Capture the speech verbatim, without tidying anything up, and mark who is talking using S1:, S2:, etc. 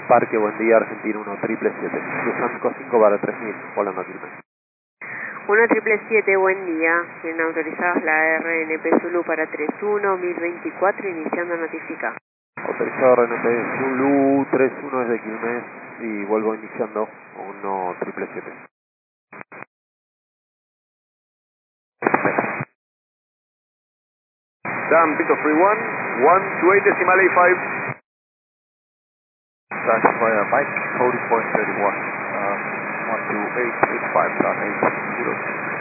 S1: Parque, buen día, Argentina uno triple siete. Cruzando cinco para tres mil, volando a Quilmes.
S2: uno triple siete, buen día. Tienen autorizados la R N P Zulu para treinta y uno mil veinticuatro, iniciando notificar.
S1: Autorizado R N P Zulu treinta y uno desde Quilmes y vuelvo iniciando uno triple siete.
S3: Dan, Pico three one, one two eight decimal eight five.
S4: Dash via Mike, forty point three one, uh, one two eight eight five dot eight zero.